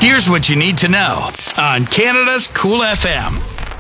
Here's what you need to know on Canada's Cool FM.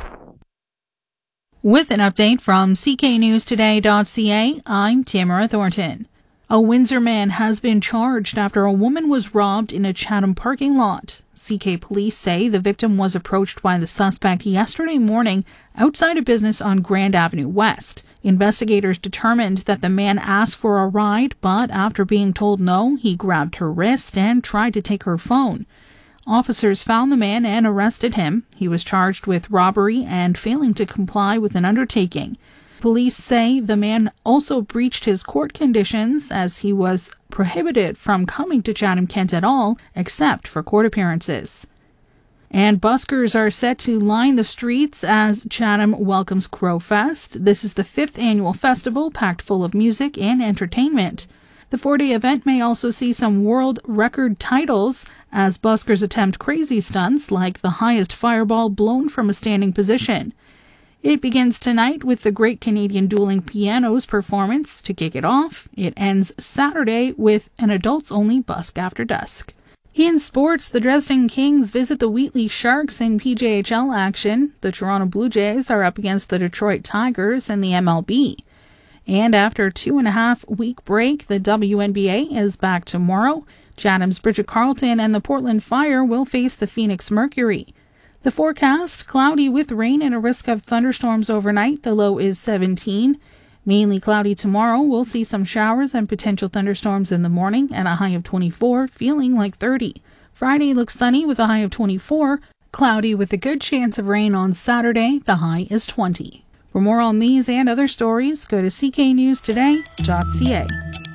With an update from cknewstoday.ca, I'm Tamara Thornton. A Windsor man has been charged after a woman was robbed in a Chatham parking lot. CK police say the victim was approached by the suspect yesterday morning outside a business on Grand Avenue West. Investigators determined that the man asked for a ride, but after being told no, he grabbed her wrist and tried to take her phone. Officers found the man and arrested him. He was charged with robbery and failing to comply with an undertaking. Police say the man also breached his court conditions as he was prohibited from coming to Chatham-Kent at all, except for court appearances. And buskers are set to line the streets as Chatham welcomes Crowfest. This is the 5th annual festival, packed full of music and entertainment. The 4-day event may also see some world record titles as buskers attempt crazy stunts like the highest fireball blown from a standing position. It begins tonight with the Great Canadian Dueling Pianos performance to kick it off. It ends Saturday with an adults-only busk after dusk. In sports, the Dresden Kings visit the Wheatley Sharks in PJHL action. The Toronto Blue Jays are up against the Detroit Tigers in the MLB. And after a 2.5-week break, the WNBA is back tomorrow. Chatham's Bridget Carleton and the Portland Fire will face the Phoenix Mercury. The forecast, cloudy with rain and a risk of thunderstorms overnight. The low is 17. Mainly cloudy tomorrow. We'll see some showers and potential thunderstorms in the morning and a high of 24, feeling like 30. Friday looks sunny with a high of 24. Cloudy with a good chance of rain on Saturday. The high is 20. For more on these and other stories, go to cknewstoday.ca.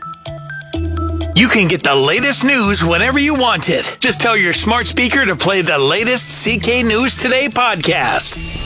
You can get the latest news whenever you want it. Just tell your smart speaker to play the latest CK News Today podcast.